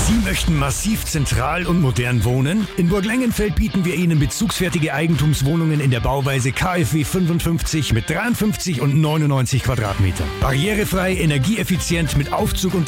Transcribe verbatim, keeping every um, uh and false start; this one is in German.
Sie möchten massiv zentral und modern wohnen? In Burglengenfeld bieten wir Ihnen bezugsfertige Eigentumswohnungen in der Bauweise K f W fünfundfünfzig mit dreiundfünfzig und neunundneunzig Quadratmetern. Barrierefrei, energieeffizient mit Aufzug und